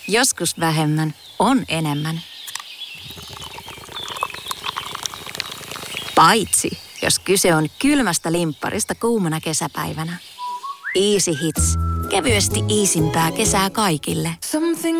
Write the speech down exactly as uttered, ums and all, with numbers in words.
Joskus vähemmän on enemmän. Paitsi, jos kyse on kylmästä limpparista kuumana kesäpäivänä. Easy Hits. Kevyesti iisimpää kesää kaikille.